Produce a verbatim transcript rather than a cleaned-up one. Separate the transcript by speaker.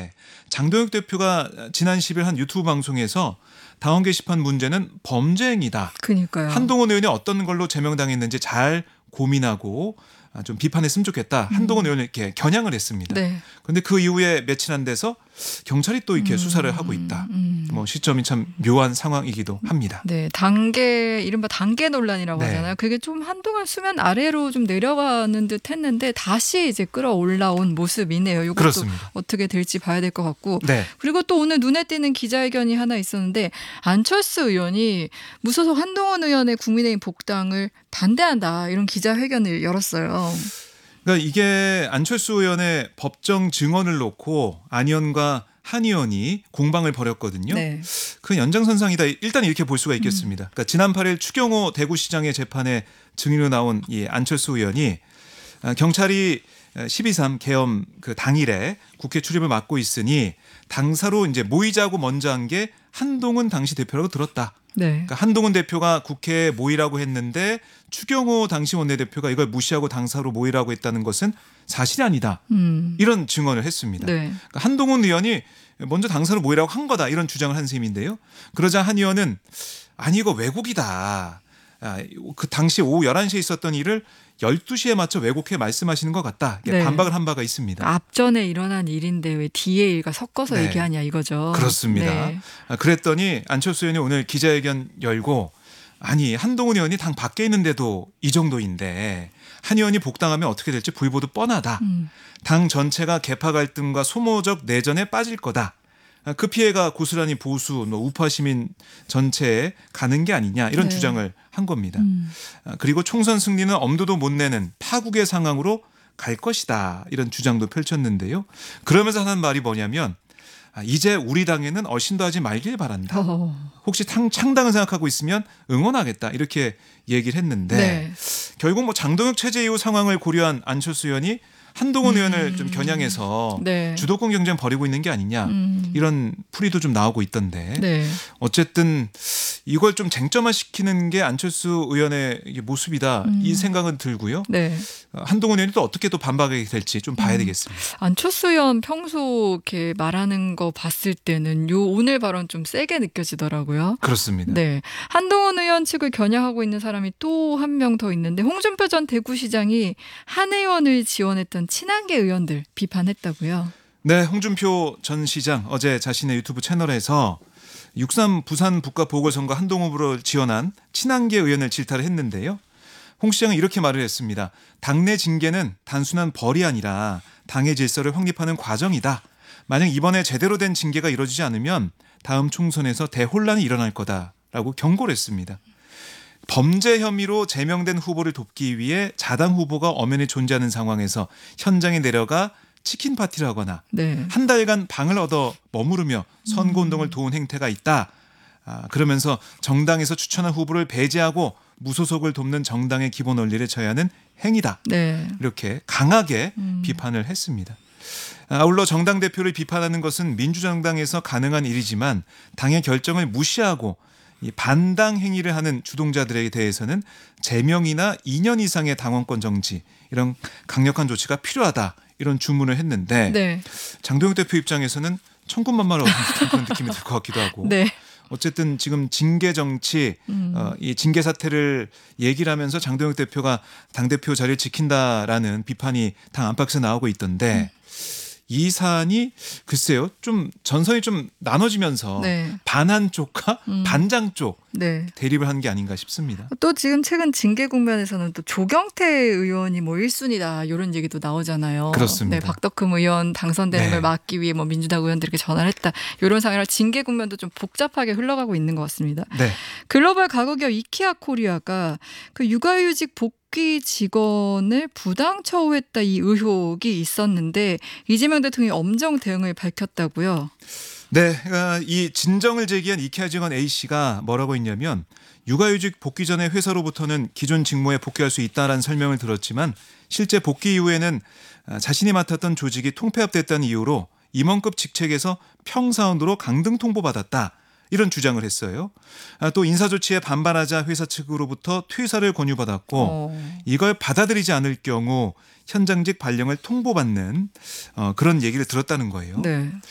Speaker 1: 네, 장동혁 대표가 지난 십 일 한 유튜브 방송에서 당원 게시판 문제는 범죄 행위다.
Speaker 2: 그러니까요.
Speaker 1: 한동훈 의원이 어떤 걸로 제명당했는지 잘 고민하고 좀 비판했으면 좋겠다. 한동훈 음. 의원을 이렇게 겨냥을 했습니다.
Speaker 2: 네.
Speaker 1: 그런데 그 이후에 며칠 안 돼서 경찰이 또 이렇게 음. 수사를 하고 있다. 음. 뭐 시점이 참 묘한 상황이기도 합니다.
Speaker 2: 네, 단계 이른바 단계 논란이라고 네. 하잖아요. 그게 좀 한동안 수면 아래로 좀 내려가는 듯했는데 다시 이제 끌어올라온 모습이네요. 이것도 그렇습니다. 어떻게 될지 봐야 될 것 같고. 네. 그리고 또 오늘 눈에 띄는 기자회견이 하나 있었는데 안철수 의원이 무소속 한동훈 의원의 국민의힘 복당을 반대한다 이런 기자회견을 열었어요.
Speaker 1: 그러니까 이게 안철수 의원의 법정 증언을 놓고 안 의원과 한 의원이 공방을 벌였거든요. 네. 그 연장선상이다. 일단 이렇게 볼 수가 있겠습니다. 그러니까 지난 팔 일 추경호 대구시장의 재판에 증인으로 나온 이 안철수 의원이 경찰이 십이 삼 계엄 그 당일에 국회 출입을 맡고 있으니 당사로 이제 모이자고 먼저 한 게 한동훈 당시 대표라고 들었다. 네. 그러니까 한동훈 대표가 국회에 모이라고 했는데 추경호 당시 원내대표가 이걸 무시하고 당사로 모이라고 했다는 것은 사실이 아니다. 음. 이런 증언을 했습니다. 네. 그러니까 한동훈 의원이 먼저 당사로 모이라고 한 거다. 이런 주장을 한 셈인데요. 그러자 한 의원은 아니 이거 왜곡이다. 아, 그 당시 오후 열한 시에 있었던 일을 열두 시에 맞춰 왜곡해 말씀하시는 것 같다. 네. 반박을 한 바가 있습니다.
Speaker 2: 앞전에 일어난 일인데 왜 뒤에 일과 섞어서 네. 얘기하냐 이거죠.
Speaker 1: 그렇습니다. 네. 아, 그랬더니 안철수 의원이 오늘 기자회견 열고 아니 한동훈 의원이 당 밖에 있는데도 이 정도인데 한 의원이 복당하면 어떻게 될지 불보듯 뻔하다. 음. 당 전체가 계파 갈등과 소모적 내전에 빠질 거다. 그 피해가 고스란히 보수, 우파 시민 전체에 가는 게 아니냐 이런 네. 주장을 한 겁니다. 음. 그리고 총선 승리는 엄두도 못 내는 파국의 상황으로 갈 것이다 이런 주장도 펼쳤는데요. 그러면서 하는 말이 뭐냐면 이제 우리 당에는 얼씬도 하지 말길 바란다. 어허. 혹시 창당을 생각하고 있으면 응원하겠다 이렇게 얘기를 했는데 네. 결국 뭐 장동혁 체제 이후 상황을 고려한 안철수 의원이 한동훈 음. 의원을 좀 겨냥해서 네. 주도권 경쟁 벌이고 있는 게 아니냐 음. 이런 풀이도 좀 나오고 있던데 네. 어쨌든 이걸 좀 쟁점화시키는 게 안철수 의원의 모습이다 음. 이 생각은 들고요. 네. 한동훈 의원이 또 어떻게 또 반박이 될지 좀 봐야 음. 되겠습니다.
Speaker 2: 안철수 의원 평소 이렇게 말하는 거 봤을 때는 요 오늘 발언 좀 세게 느껴지더라고요.
Speaker 1: 그렇습니다.
Speaker 2: 네. 한동훈 의원 측을 겨냥하고 있는 사람이 또 한 명 더 있는데 홍준표 전 대구시장이 한 의원을 지원했던 친한계 의원들 비판했다고요.
Speaker 1: 네, 홍준표 전 시장 어제 자신의 유튜브 채널에서 육삼 부산 북가보궐선거 한동훈 후보를 지원한 친한계 의원을 질타를 했는데요. 홍 시장은 이렇게 말을 했습니다. 당내 징계는 단순한 벌이 아니라 당의 질서를 확립하는 과정이다. 만약 이번에 제대로 된 징계가 이루어지지 않으면 다음 총선에서 대혼란이 일어날 거다라고 경고를 했습니다. 범죄 혐의로 제명된 후보를 돕기 위해 자당 후보가 엄연히 존재하는 상황에서 현장에 내려가 치킨 파티를 하거나 네. 한 달간 방을 얻어 머무르며 선거운동을 도운 행태가 있다. 아, 그러면서 정당에서 추천한 후보를 배제하고 무소속을 돕는 정당의 기본 원리를 저해하는 행위다. 네. 이렇게 강하게 음. 비판을 했습니다. 아울러 정당 대표를 비판하는 것은 민주정당에서 가능한 일이지만 당의 결정을 무시하고 이 반당 행위를 하는 주동자들에 대해서는 제명이나 이 년 이상의 당원권 정지 이런 강력한 조치가 필요하다 이런 주문을 했는데 네. 장동혁 대표 입장에서는 천군만마를 얻은 듯한 그런 느낌이 들 것 같기도 하고 네. 어쨌든 지금 징계 정치 음. 어, 이 징계 사태를 얘기를 하면서 장동혁 대표가 당대표 자리를 지킨다라는 비판이 당 안팎에서 나오고 있던데 음. 이 사안이 글쎄요 좀 전선이 좀 나눠지면서 네. 반한 쪽과 음. 반장 쪽 네. 대립을 한 게 아닌가 싶습니다.
Speaker 2: 또 지금 최근 징계 국면에서는 또 조경태 의원이 뭐 일 순위다 이런 얘기도 나오잖아요.
Speaker 1: 그렇습니다.
Speaker 2: 네, 박덕흠 의원 당선되는 네. 걸 막기 위해 뭐 민주당 의원들에게 전화를 했다. 이런 상황이라 징계 국면도 좀 복잡하게 흘러가고 있는 것 같습니다. 네. 글로벌 가구기업 이케아 코리아가 그 육아휴직 복 복귀 직원을 부당 처우했다 이 의혹이 있었는데 이재명 대통령이 엄정 대응을 밝혔다고요.
Speaker 1: 네, 이 진정을 제기한 이케아 직원 A씨가 뭐라고 했냐면 육아휴직 복귀 전에 회사로부터는 기존 직무에 복귀할 수 있다라는 설명을 들었지만 실제 복귀 이후에는 자신이 맡았던 조직이 통폐합됐다는 이유로 임원급 직책에서 평사원으로 강등 통보받았다. 이런 주장을 했어요. 또 인사조치에 반발하자 회사 측으로부터 퇴사를 권유받았고 어. 이걸 받아들이지 않을 경우 현장직 발령을 통보받는 어, 그런 얘기를 들었다는 거예요. 네.